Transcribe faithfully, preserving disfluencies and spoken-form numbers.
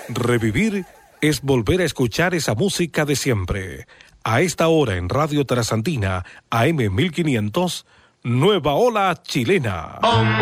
Revivir es volver a escuchar esa música de siempre. A esta hora en Radio Trasandina, A M mil quinientos, Nueva Ola Chilena.